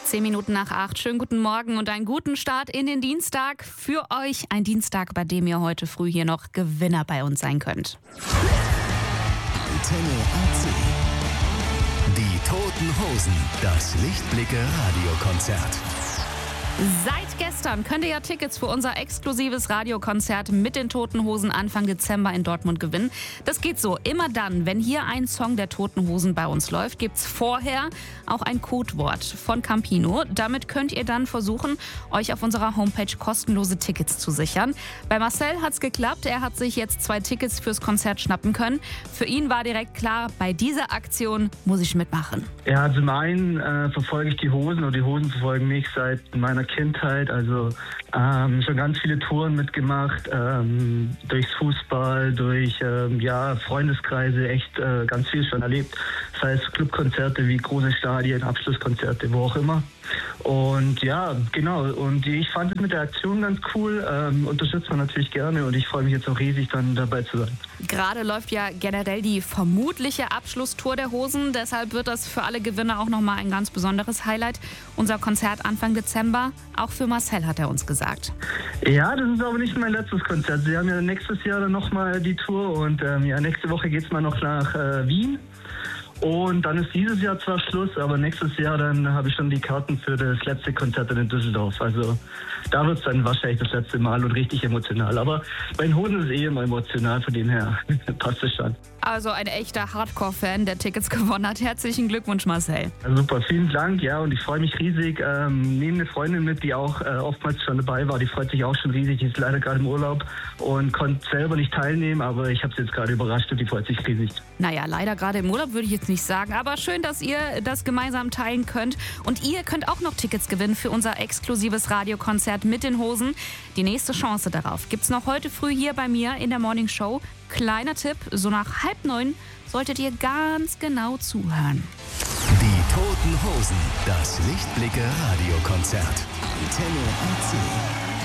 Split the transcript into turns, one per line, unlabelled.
10 Minuten nach 8. Schönen guten Morgen und einen guten Start in den Dienstag für euch. Ein Dienstag, bei dem ihr heute früh hier noch Gewinner bei uns sein könnt.
Antenne AC. Die Toten Hosen. Das Lichtblicke-Radiokonzert.
Seit gestern könnt ihr ja Tickets für unser exklusives Radiokonzert mit den Toten Hosen Anfang Dezember in Dortmund gewinnen. Das geht so, immer dann, wenn hier ein Song der Toten Hosen bei uns läuft, gibt's vorher auch ein Codewort von Campino. Damit könnt ihr dann versuchen, euch auf unserer Homepage kostenlose Tickets zu sichern. Bei Marcel hat's geklappt, er hat sich jetzt 2 Tickets fürs Konzert schnappen können. Für ihn war direkt klar, bei dieser Aktion muss ich mitmachen.
Ja, zum einen verfolge ich die Hosen und die Hosen verfolgen mich seit meiner Kindheit, also schon ganz viele Touren mitgemacht, durchs Fußball, durch Freundeskreise, echt ganz viel schon erlebt. Das heißt Clubkonzerte wie große Stadien, Abschlusskonzerte, wo auch immer. Und ja, genau, und ich fand es mit der Aktion ganz cool, unterstützt man natürlich gerne und ich freue mich jetzt auch riesig, dann dabei zu sein.
Gerade läuft ja generell die vermutliche Abschlusstour der Hosen, deshalb wird das für alle Gewinner auch nochmal ein ganz besonderes Highlight. Unser Konzert Anfang Dezember, auch für Marcel hat er uns gesagt.
Ja, das ist aber nicht mein letztes Konzert. Sie haben ja nächstes Jahr dann nochmal die Tour und nächste Woche geht's mal noch nach Wien. Und dann ist dieses Jahr zwar Schluss, aber nächstes Jahr dann habe ich schon die Karten für das letzte Konzert in Düsseldorf. Also da wird es dann wahrscheinlich das letzte Mal und richtig emotional. Aber bei den Hosen ist immer emotional, von dem her passt es schon.
Also ein echter Hardcore-Fan, der Tickets gewonnen hat. Herzlichen Glückwunsch, Marcel.
Super, vielen Dank, ja, und ich freue mich riesig. Nehme eine Freundin mit, die auch oftmals schon dabei war. Die freut sich auch schon riesig. Die ist leider gerade im Urlaub und konnte selber nicht teilnehmen, aber ich habe sie jetzt gerade überrascht und die freut sich riesig.
Naja, leider gerade im Urlaub würde ich jetzt nicht sagen, aber schön, dass ihr das gemeinsam teilen könnt. Und ihr könnt auch noch Tickets gewinnen für unser exklusives Radiokonzert mit den Hosen. Die nächste Chance darauf gibt's noch heute früh hier bei mir in der Morning Show. Kleiner Tipp, so nach 8:30 solltet ihr ganz genau zuhören.
Die Toten Hosen. Das Lichtblicke-Radiokonzert. Antenne AC.